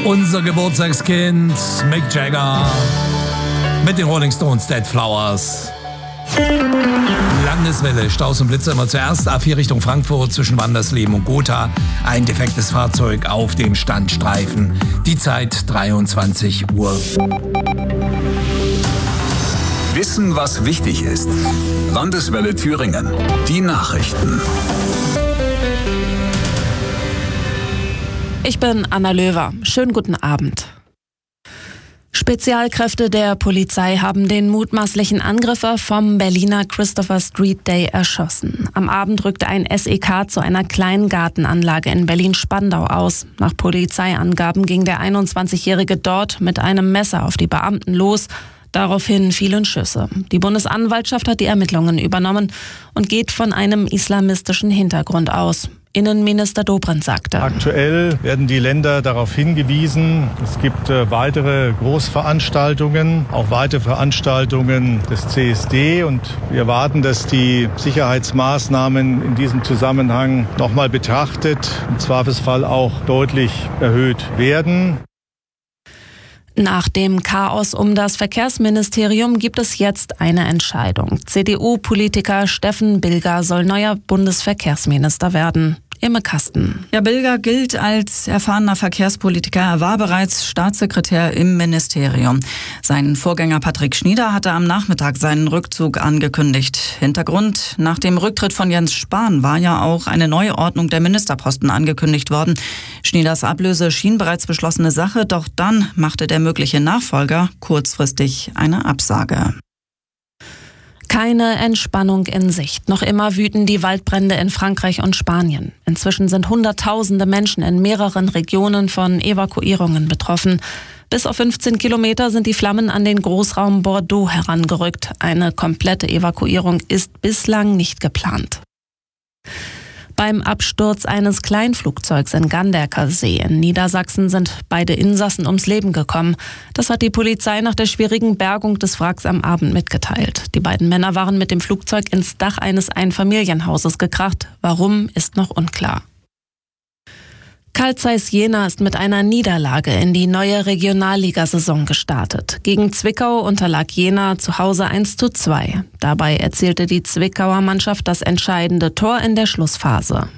Unser Geburtstagskind Mick Jagger mit den Rolling Stones Dead Flowers. Landeswelle, Staus und Blitze immer zuerst. A4 Richtung Frankfurt zwischen Wandersleben und Gotha. Ein defektes Fahrzeug auf dem Standstreifen. Die Zeit 23 Uhr. Wissen, was wichtig ist. Landeswelle Thüringen. Die Nachrichten. Ich bin Anna Löwer. Schönen guten Abend. Spezialkräfte der Polizei haben den mutmaßlichen Angreifer vom Berliner Christopher Street Day erschossen. Am Abend rückte ein SEK zu einer kleinen Gartenanlage in Berlin-Spandau aus. Nach Polizeiangaben ging der 21-Jährige dort mit einem Messer auf die Beamten los. Daraufhin fielen Schüsse. Die Bundesanwaltschaft hat die Ermittlungen übernommen und geht von einem islamistischen Hintergrund aus. Innenminister Dobrindt sagte: Aktuell werden die Länder darauf hingewiesen, es gibt weitere Großveranstaltungen, auch weitere Veranstaltungen des CSD, und wir erwarten, dass die Sicherheitsmaßnahmen in diesem Zusammenhang nochmal betrachtet, im Zweifelsfall auch deutlich erhöht werden. Nach dem Chaos um das Verkehrsministerium gibt es jetzt eine Entscheidung. CDU-Politiker Steffen Bilger soll neuer Bundesverkehrsminister werden. Imme Kasten. Ja, Bilger gilt als erfahrener Verkehrspolitiker. Er war bereits Staatssekretär im Ministerium. Sein Vorgänger Patrick Schnieder hatte am Nachmittag seinen Rückzug angekündigt. Hintergrund: Nach dem Rücktritt von Jens Spahn war ja auch eine Neuordnung der Ministerposten angekündigt worden. Schnieders Ablöse schien bereits beschlossene Sache, doch dann machte der mögliche Nachfolger kurzfristig eine Absage. Keine Entspannung in Sicht. Noch immer wüten die Waldbrände in Frankreich und Spanien. Inzwischen sind Hunderttausende Menschen in mehreren Regionen von Evakuierungen betroffen. Bis auf 15 Kilometer sind die Flammen an den Großraum Bordeaux herangerückt. Eine komplette Evakuierung ist bislang nicht geplant. Beim Absturz eines Kleinflugzeugs in Ganderker See in Niedersachsen sind beide Insassen ums Leben gekommen. Das hat die Polizei nach der schwierigen Bergung des Wracks am Abend mitgeteilt. Die beiden Männer waren mit dem Flugzeug ins Dach eines Einfamilienhauses gekracht. Warum, ist noch unklar. Carl Zeiss Jena ist mit einer Niederlage in die neue Regionalligasaison gestartet. Gegen Zwickau unterlag Jena zu Hause 1:2. Dabei erzielte die Zwickauer Mannschaft das entscheidende Tor in der Schlussphase.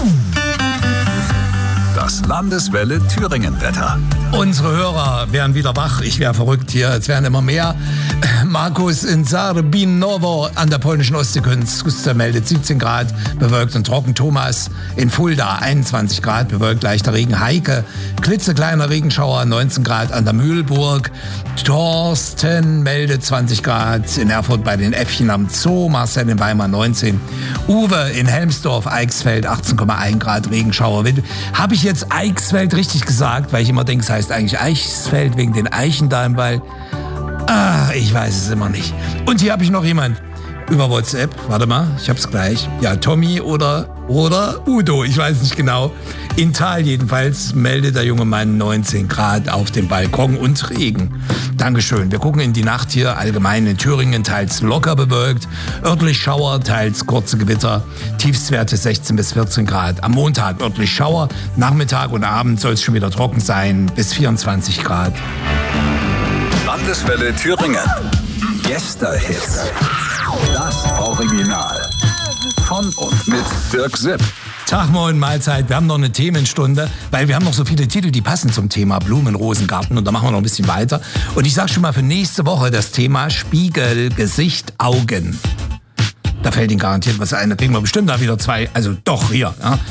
Das Landeswelle Thüringen-Wetter. Unsere Hörer werden wieder wach. Ich wäre verrückt hier. Es werden immer mehr. Markus in Sarbinowo an der polnischen Ostseeküste meldet 17 Grad, bewölkt und trocken. Thomas in Fulda 21 Grad, bewölkt, leichter Regen. Heike, klitzekleiner Regenschauer, 19 Grad an der Mühlburg. Thorsten meldet 20 Grad in Erfurt bei den Äffchen am Zoo. Marcel in Weimar 19. Uwe in Helmsdorf, Eichsfeld 18,1 Grad Regenschauer. Habe ich jetzt Eichsfeld richtig gesagt? Weil ich immer denke, es heißt eigentlich Eichsfeld wegen den Eichen da im Wald. Ich weiß es immer nicht. Und hier habe ich noch jemand über WhatsApp. Warte mal, ich hab's gleich. Ja, Tommy oder Udo, ich weiß nicht genau. In Thal jedenfalls meldet der junge Mann 19 Grad auf dem Balkon und Regen. Dankeschön. Wir gucken in die Nacht hier. Allgemein in Thüringen teils locker bewölkt, örtlich Schauer, teils kurze Gewitter. Tiefstwerte 16 bis 14 Grad. Am Montag örtlich Schauer. Nachmittag und Abend soll es schon wieder trocken sein, bis 24 Grad. Landeswelle Thüringen. Yesterhits. Das Original. Von und mit Dirk Sipp. Tag, moin, Mahlzeit. Wir haben noch eine Themenstunde, weil wir haben noch so viele Titel, die passen zum Thema Blumen, Rosengarten, und da machen wir noch ein bisschen weiter. Und ich sag schon mal für nächste Woche das Thema Spiegel, Gesicht, Augen. Da fällt Ihnen garantiert was ein. Da kriegen wir bestimmt da wieder zwei, also doch hier. Ja.